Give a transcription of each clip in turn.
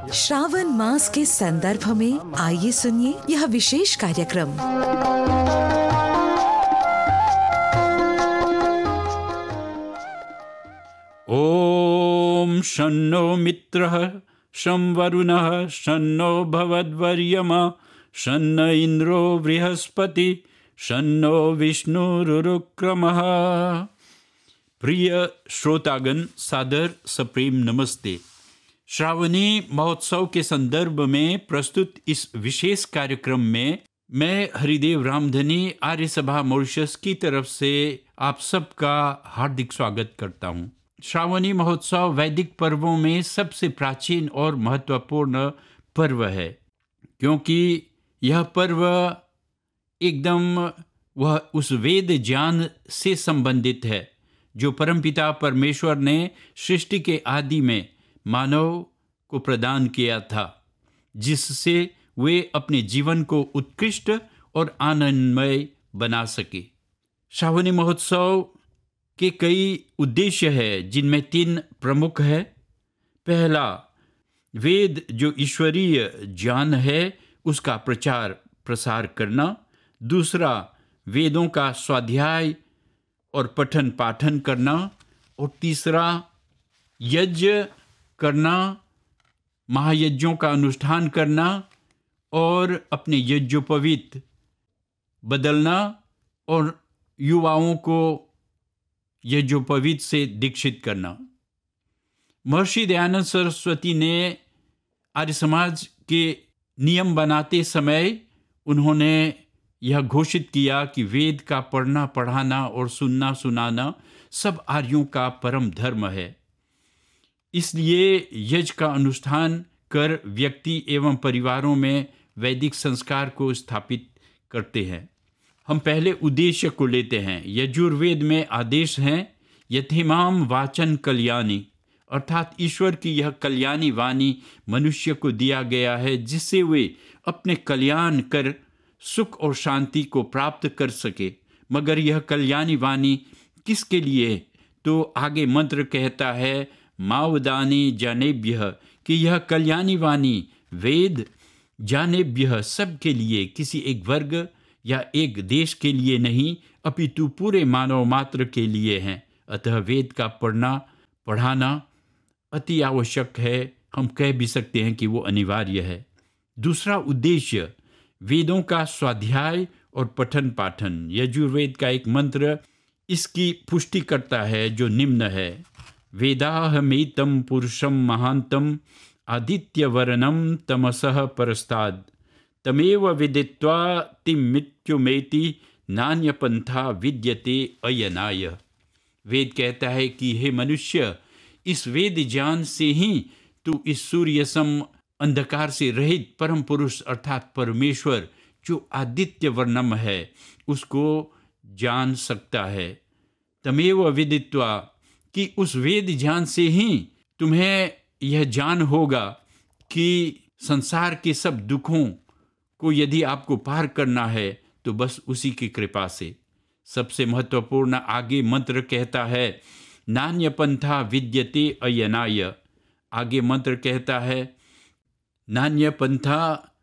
श्रावण मास के संदर्भ में आइए सुनिए यह विशेष कार्यक्रम। ओम शन्नो मित्रः शं वरुणः शन्नो भवद्वर्यमा शन्न इंद्रो बृहस्पति शन्नो विष्णुरुक्रमः। प्रिय श्रोतागण, सादर सप्रेम नमस्ते। श्रावणी महोत्सव के संदर्भ में प्रस्तुत इस विशेष कार्यक्रम में मैं हरिदेव रामधनी आर्य सभा मॉरिशस की तरफ से आप सबका हार्दिक स्वागत करता हूँ। श्रावणी महोत्सव वैदिक पर्वों में सबसे प्राचीन और महत्वपूर्ण पर्व है, क्योंकि यह पर्व एकदम वह उस वेद ज्ञान से संबंधित है जो परमपिता परमेश्वर ने सृष्टि के आदि में मानव को प्रदान किया था, जिससे वे अपने जीवन को उत्कृष्ट और आनंदमय बना सके। श्रावणी महोत्सव के कई उद्देश्य हैं, जिनमें 3 प्रमुख है। पहला, वेद जो ईश्वरीय ज्ञान है उसका प्रचार प्रसार करना। दूसरा, वेदों का स्वाध्याय और पठन पाठन करना। और तीसरा, यज्ञ करना, महायज्ञों का अनुष्ठान करना और अपने यज्ञोपवीत बदलना और युवाओं को यज्ञोपवीत से दीक्षित करना। महर्षि दयानंद सरस्वती ने आर्य समाज के नियम बनाते समय उन्होंने यह घोषित किया कि वेद का पढ़ना पढ़ाना और सुनना सुनाना सब आर्यों का परम धर्म है। इसलिए यज्ञ का अनुष्ठान कर व्यक्ति एवं परिवारों में वैदिक संस्कार को स्थापित करते हैं। हम पहले उद्देश्य को लेते हैं। यजुर्वेद में आदेश हैं, यथेमाम वाचन कल्याणी, अर्थात ईश्वर की यह कल्याणी वाणी मनुष्य को दिया गया है, जिससे वे अपने कल्याण कर सुख और शांति को प्राप्त कर सके। मगर यह कल्याणी वाणी किसके लिए? तो आगे मंत्र कहता है, मावदानी जानेभ्यः, कि यह कल्याणी वाणी वेद जानेभ्यः सबके लिए, किसी एक वर्ग या एक देश के लिए नहीं, अपितु पूरे मानव मात्र के लिए हैं। अतः वेद का पढ़ना पढ़ाना अति आवश्यक है। हम कह भी सकते हैं कि वो अनिवार्य है। दूसरा उद्देश्य, वेदों का स्वाध्याय और पठन पाठन। यजुर्वेद का एक मंत्र इसकी पुष्टि करता है, जो निम्न है, वेदाहमेतं पुरुषं महांतं आदित्यवर्णं तमसः परस्ताद तमेव विदित्वा तिमित्युमेति नान्यपंथा विद्यते अयनाय। वेद कहता है कि हे मनुष्य, इस वेद ज्ञान से ही तू इस सूर्य सम अंधकार से रहित परम पुरुष अर्थात परमेश्वर जो आदित्य वर्णम है उसको जान सकता है। तमेव विदित्वा, कि उस वेद ज्ञान से ही तुम्हें यह ज्ञान होगा कि संसार के सब दुखों को यदि आपको पार करना है तो बस उसी की कृपा से। सबसे महत्वपूर्ण आगे मंत्र कहता है, नान्य पंथा विद्यते अयनाय। आगे मंत्र कहता है, नान्य पंथा,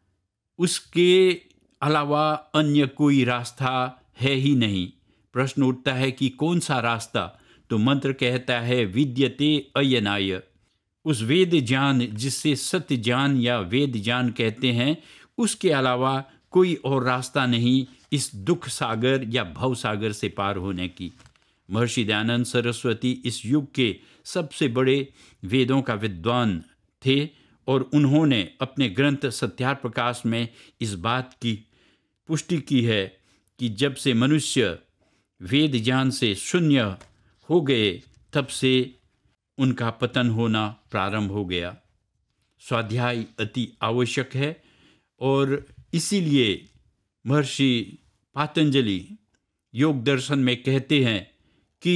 उसके अलावा अन्य कोई रास्ता है ही नहीं। प्रश्न उठता है कि कौन सा रास्ता? तो मंत्र कहता है, विद्यते अयनाय। उस वेद ज्ञान जिससे सत्य ज्ञान या वेद ज्ञान कहते हैं, उसके अलावा कोई और रास्ता नहीं इस दुख सागर या भव सागर से पार होने की। महर्षि दयानंद सरस्वती इस युग के सबसे बड़े वेदों का विद्वान थे और उन्होंने अपने ग्रंथ सत्यार प्रकाश में इस बात की पुष्टि की है कि जब से मनुष्य वेद ज्ञान से शून्य हो गए, तब से उनका पतन होना प्रारंभ हो गया। स्वाध्याय अति आवश्यक है और इसीलिए महर्षि पातंजलि योग दर्शन में कहते हैं कि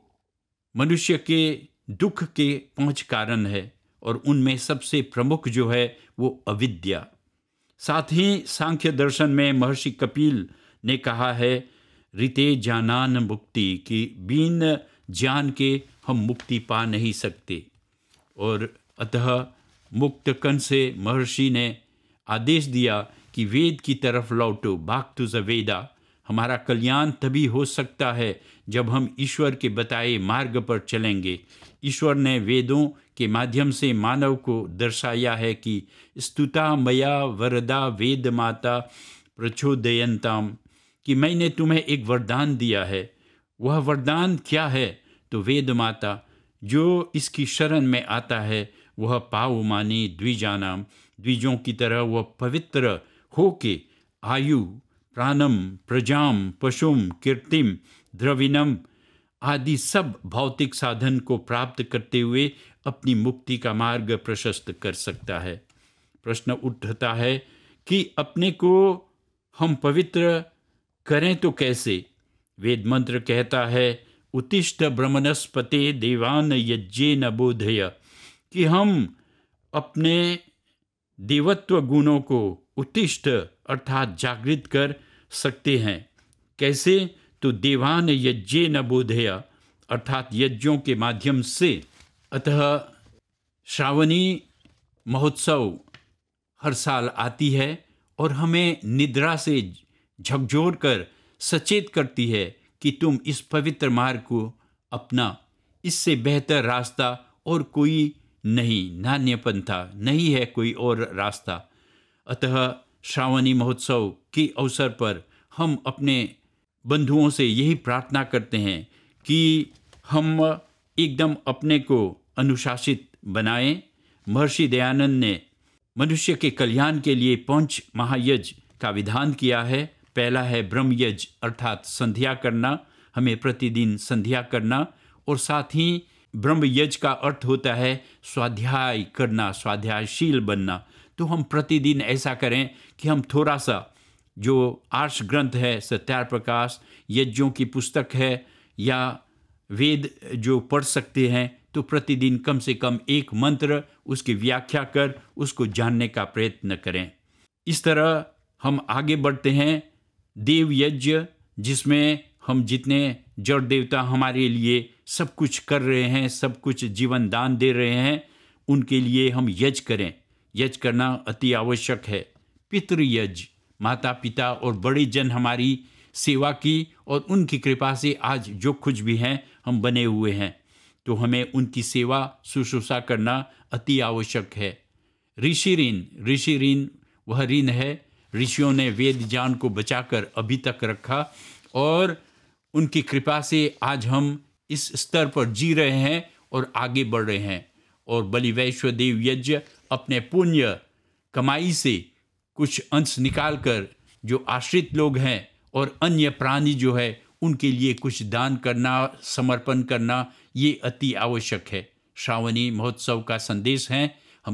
मनुष्य के दुख के 5 कारण है और उनमें सबसे प्रमुख जो है वो अविद्या। साथ ही सांख्य दर्शन में महर्षि कपिल ने कहा है, ऋते जानान मुक्ति, की बिन ज्ञान के हम मुक्ति पा नहीं सकते। और अतः मुक्तकन से महर्षि ने आदेश दिया कि वेद की तरफ लौटो, बैक टू द वेदा। हमारा कल्याण तभी हो सकता है जब हम ईश्वर के बताए मार्ग पर चलेंगे। ईश्वर ने वेदों के माध्यम से मानव को दर्शाया है कि स्तुता मया वरदा वेद माता प्रचोदयंताम, कि मैंने तुम्हें एक वरदान दिया है। वह वरदान क्या है? तो वेद माता, जो इसकी शरण में आता है वह पावमानी द्विजानाम, द्विजों की तरह वह पवित्र होके आयु, प्राणम, प्रजाम, पशुम, कीर्तिम, द्रविणम आदि सब भौतिक साधन को प्राप्त करते हुए अपनी मुक्ति का मार्ग प्रशस्त कर सकता है। प्रश्न उठता है कि अपने को हम पवित्र करें तो कैसे? वेद मंत्र कहता है उत्तिष्ठ ब्रह्मणस्पते देवान यज्ञेन बोधय, कि हम अपने देवत्व गुणों को उत्तिष्ठ अर्थात जागृत कर सकते हैं। कैसे? तो देवान यज्ञेन बोधय अर्थात यज्ञों के माध्यम से। अतः श्रावणी महोत्सव हर साल आती है और हमें निद्रा से झकझोर कर सचेत करती है कि तुम इस पवित्र मार्ग को अपना। इससे बेहतर रास्ता और कोई नहीं, नान्य पंथा नहीं है कोई और रास्ता। अतः श्रावणी महोत्सव के अवसर पर हम अपने बंधुओं से यही प्रार्थना करते हैं कि हम एकदम अपने को अनुशासित बनाएं। महर्षि दयानंद ने मनुष्य के कल्याण के लिए 5 महायज्ञ का विधान किया है। पहला है ब्रह्म यज्ञ अर्थात संध्या करना, हमें प्रतिदिन संध्या करना, और साथ ही ब्रह्म यज्ञ का अर्थ होता है स्वाध्याय करना, स्वाध्यायशील बनना। तो हम प्रतिदिन ऐसा करें कि हम थोड़ा सा, जो आर्ष ग्रंथ है सत्यार प्रकाश, यज्ञों की पुस्तक है या वेद जो पढ़ सकते हैं, तो प्रतिदिन कम से कम एक मंत्र उसकी व्याख्या कर उसको जानने का प्रयत्न करें। इस तरह हम आगे बढ़ते हैं। देव यज्ञ, जिसमें हम जितने जड़ देवता हमारे लिए सब कुछ कर रहे हैं, सब कुछ जीवन दान दे रहे हैं, उनके लिए हम यज्ञ करें। यज्ञ करना अति आवश्यक है। पितृयज्ञ, माता पिता और बड़े जन हमारी सेवा की और उनकी कृपा से आज जो कुछ भी हैं हम बने हुए हैं, तो हमें उनकी सेवा शुश्रूषा करना अति आवश्यक है। ऋषि ऋण वह ऋण है, ऋषियों ने वेद ज्ञान को बचाकर अभी तक रखा और उनकी कृपा से आज हम इस स्तर पर जी रहे हैं और आगे बढ़ रहे हैं। और बलि वैश्व देव यज्ञ अपने पुण्य कमाई से कुछ अंश निकाल कर जो आश्रित लोग हैं और अन्य प्राणी जो है उनके लिए कुछ दान करना, समर्पण करना, ये अति आवश्यक है। श्रावणी महोत्सव का संदेश है